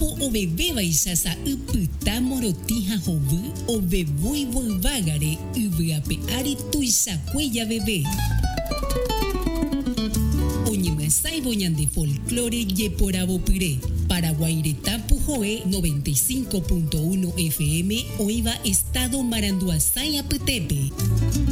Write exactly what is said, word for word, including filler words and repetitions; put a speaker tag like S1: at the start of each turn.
S1: Apo o bebé baisasa upyta morotija hovy o bebui volvágare yvyape ari tuisakueya bebé. Oñemyasãivo ñande folclore jeporavo pyre. Paraguaireta Pujoe noventa y cinco punto uno F M, Oiva Estado Maranduasái apytépe.